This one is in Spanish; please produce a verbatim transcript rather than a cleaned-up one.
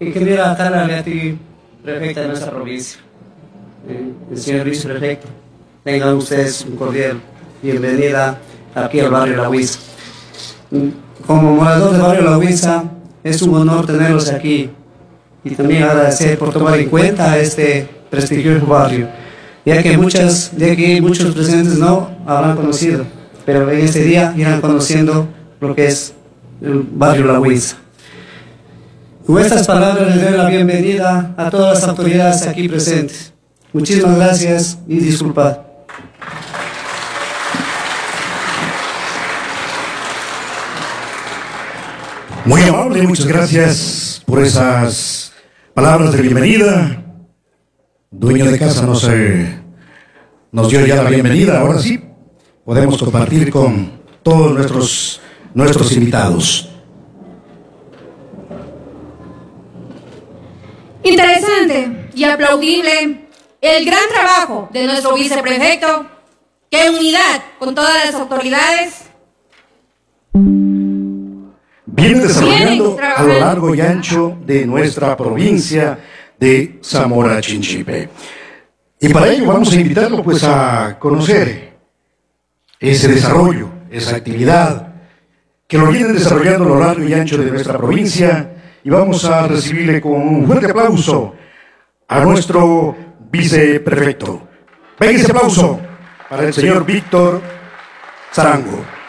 ingeniera Carla Leati, prefecta de nuestra provincia, eh, el señor viceprefecto, tengan ustedes un cordial bienvenida aquí al barrio La Huiza. Como morador del barrio La Huiza, es un honor tenerlos aquí y también agradecer por tomar en cuenta este prestigioso barrio, ya que muchas de aquí, muchos presentes no habrán conocido, pero en este día irán conociendo lo que es el barrio La Huiza. Con estas palabras les doy la bienvenida a todas las autoridades aquí presentes. Muchísimas gracias y disculpad. Muy amable, muchas gracias por esas palabras de bienvenida. Dueño de casa nos, eh, nos dio ya la bienvenida. Ahora sí, podemos compartir con todos nuestros, nuestros invitados. Interesante y aplaudible el gran trabajo de nuestro viceprefecto, que en unidad con todas las autoridades viene desarrollando a lo largo y ancho de nuestra provincia de Zamora Chinchipe. Y para ello vamos a invitarlo pues a conocer ese desarrollo, esa actividad que lo vienen desarrollando a lo largo y ancho de nuestra provincia, y vamos a recibirle con un fuerte aplauso a nuestro viceprefecto. Venga ese aplauso para el señor Víctor Zarango.